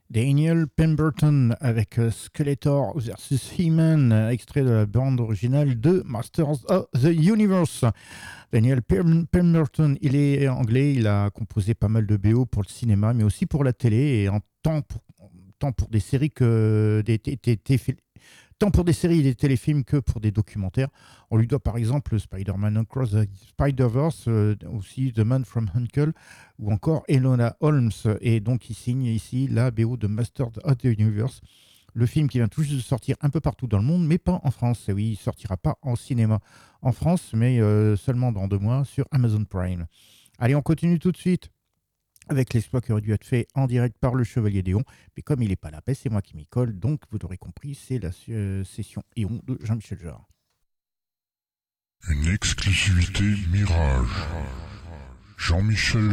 Daniel Pemberton avec Skeletor vs. He-Man, extrait de la bande originale de Masters of the Universe. Daniel Pemberton, il est anglais, il a composé pas mal de BO pour le cinéma, mais aussi pour la télé, et tant pour des séries que tant pour des séries et des téléfilms que pour des documentaires. On lui doit par exemple Spider-Man Across the Spider-Verse, aussi The Man from U.N.C.L.E. ou encore Enola Holmes. Et donc il signe ici la BO de Masters of the Universe, le film qui vient tout juste de sortir un peu partout dans le monde, mais pas en France. Et oui, il ne sortira pas en cinéma en France, mais seulement dans 2 mois sur Amazon Prime. Allez, on continue tout de suite avec l'exploit qui aurait dû être fait en direct par le Chevalier d'Éon. Mais comme il n'est pas là, c'est moi qui m'y colle. Donc, vous l'aurez compris, c'est la session Éon de Jean-Michel Jarre. Une exclusivité Mirage. Jean-Michel